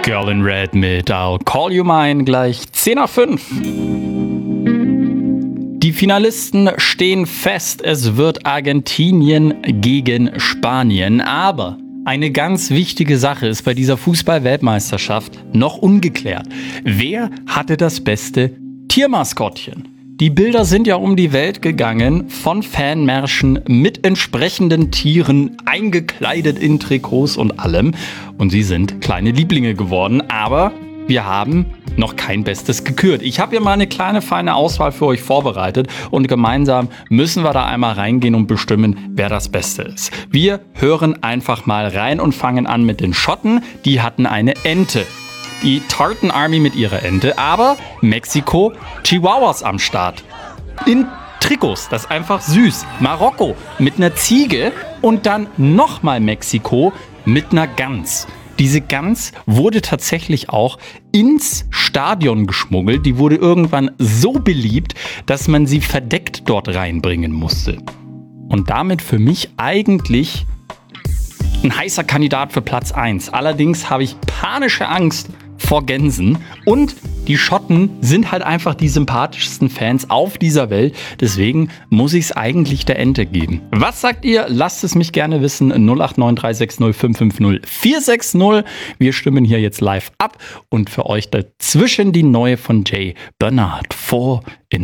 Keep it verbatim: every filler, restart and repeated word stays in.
Girl in Red mit I'll Call You Mine gleich zehn nach fünf. Die Finalisten stehen fest, es wird Argentinien gegen Spanien, aber eine ganz wichtige Sache ist bei dieser Fußball-Weltmeisterschaft noch ungeklärt. Wer hatte das beste Tiermaskottchen? Die Bilder sind ja um die Welt gegangen von Fanmärschen mit entsprechenden Tieren, eingekleidet in Trikots und allem. Und sie sind kleine Lieblinge geworden, aber wir haben noch kein Bestes gekürt. Ich habe hier mal eine kleine, feine Auswahl für euch vorbereitet und gemeinsam müssen wir da einmal reingehen und bestimmen, wer das Beste ist. Wir hören einfach mal rein und fangen an mit den Schotten. Die hatten eine Ente. Die Tartan Army mit ihrer Ente, aber Mexiko Chihuahuas am Start. In Trikots, das ist einfach süß. Marokko mit einer Ziege und dann nochmal Mexiko mit einer Gans. Diese Gans wurde tatsächlich auch ins Stadion geschmuggelt. Die wurde irgendwann so beliebt, dass man sie verdeckt dort reinbringen musste. Und damit für mich eigentlich ein heißer Kandidat für Platz eins. Allerdings habe ich panische Angst vor Gänsen und die Schotten sind halt einfach die sympathischsten Fans auf dieser Welt. Deswegen muss ich es eigentlich der Ente geben. Was sagt ihr? Lasst es mich gerne wissen. null acht neun drei sechs null fünf fünf null vier sechs null. Wir stimmen hier jetzt live ab und für euch dazwischen die neue von Jay Bernard. Four in